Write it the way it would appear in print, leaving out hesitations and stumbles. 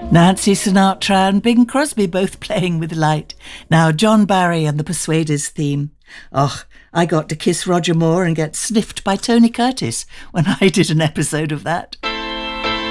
Nancy Sinatra and Bing Crosby both playing with light. Now John Barry and the Persuaders theme. Oh, I got to kiss Roger Moore and get sniffed by Tony Curtis when I did an episode of that.